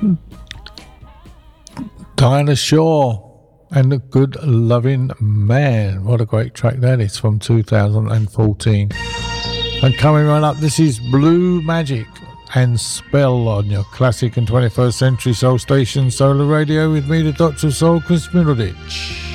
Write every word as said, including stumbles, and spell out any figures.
Dinah Shore and The Good Loving Man. What a great track that is, from two thousand fourteen. And coming right up, this is Blue Magic and Spell on your classic and twenty-first century soul station, Solar Radio, with me, the Doctor of Soul, Chris Middleditch.